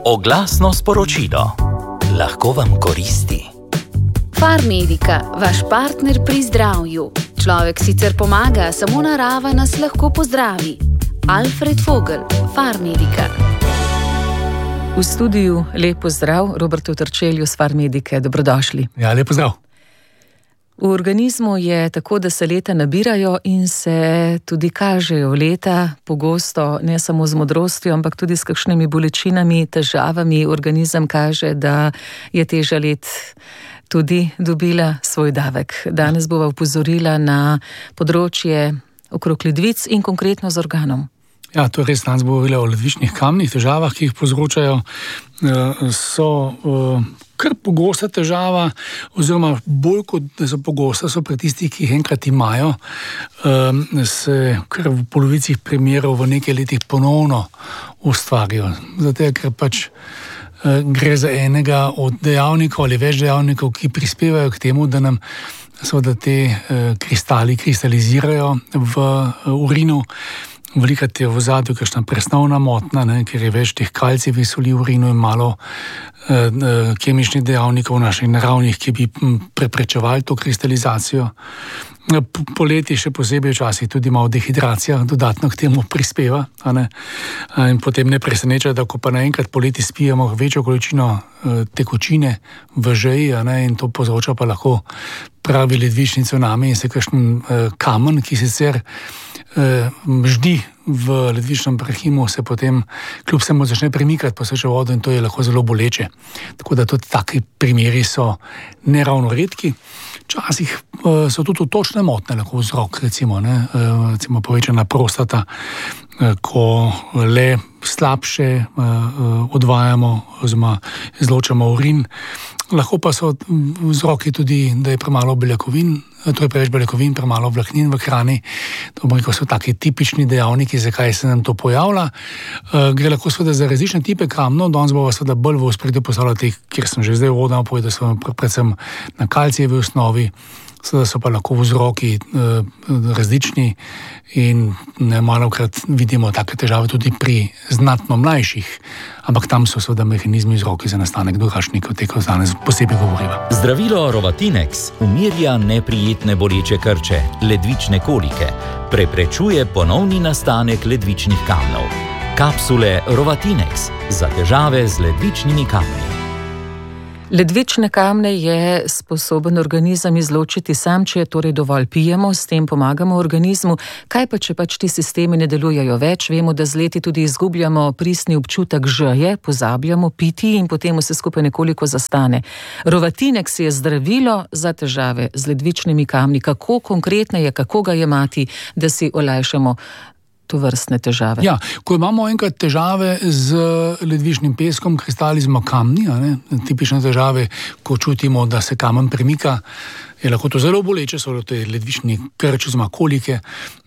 Oglasno sporočilo. Lahko vam koristi. Farmedika, vaš partner pri zdravju. Človek sicer pomaga, samo narava nas lahko pozdravi. Alfred Vogel, Farmedika. V studiu lep pozdrav Robertu Trčelju z Farmedike. Dobrodošli. Ja, lep pozdrav. V organizmu je tako, da se leta nabirajo in se tudi kažejo leta, pogosto ne samo z modrostjo, ampak tudi s kakšnimi bolečinami, težavami. Organizem kaže, da je teža let tudi dobila svoj davek. Danes bova opozorila na področje okrog ledvic in konkretno z organom. Ja, to res danes bo govorila o ledvičnih kamnih, težavah, ki jih povzročajo. So kar pogosta težava, oziroma bolj kot da so pogosta, so pri tistih, ki jih enkrat imajo, se kar v polovici primerov v nekaj letih ponovno ustvarijo. Zato, ker pač gre za enega od dejavnikov ali več dejavnikov, ki prispevajo k temu, da nam seveda te kristali kristalizirajo v urinu. Velikokrat je v ozadju kakšna presnovna motnja, ker je več teh kalcijevih soli v urinu in malo kemičnih dejavnikov naših naravnih, ki bi preprečevali to kristalizacijo. Poleti še posebej včasih tudi malo dehidracija dodatno k temu prispeva. In potem ne preseneča, da ko pa naenkrat poleti spijemo večjo količino tekočine v žeji, in to povzroča pa lahko pravi ledvični cunami in se kakšen kamen, ki sicer ždi v ledvičnem prahimu, se potem kljub vsemu začne premikati po sečevodu in to je lahko zelo boleče. Tako da tudi taki primeri so neravno redki. Včasih so tudi točne motnje lahko vzrok, recimo povečana prostata, ko le slabše odvajamo oziroma izločamo urin. Lahko pa so vzroki tudi, da je premalo beljakovin, to je preveč beljakovin, premalo vlaknin v hrani. To so taki tipični dejavniki, zakaj se nam to pojavlja. Gre lahko seveda za različne tipe kamnov, danes bova seveda bolj v ospredju postavljati, kjer sem že zdaj uvodoma povedal, so predvsem na kalcijevi osnovi. Seveda so pa lahko vzroki različni in malokrat vidimo take težave tudi pri znatno mlajših, ampak tam so seveda mehanizmi vzroki za nastanek drugačnih, o teh danes posebej govoriva. Zdravilo Rovatinex umirja neprijetne boleče krče, ledvične kolike, preprečuje ponovni nastanek ledvičnih kamnov. Kapsule Rovatinex za težave z ledvičnimi kamni. Ledvične kamne je sposoben organizem izločiti sam, če torej dovolj pijemo, s tem pomagamo organizmu. Kaj pa, če pač ti sistemi ne delujejo več? Vemo, da z leti tudi izgubljamo pristni občutek žeje, pozabljamo piti in potem vse skupaj nekoliko zastane. Rovatinex je zdravilo za težave z ledvičnimi kamni. Kako konkretno je, kako ga jemati, da si olajšamo to vrstne težave? Ja, ko imamo enkrat težave z ledvičnim peskom, kristalizma kamni, tipične težave, ko čutimo, da se kamen premika, je lahko to zelo boleče, so to ledvični krč oziroma kolike,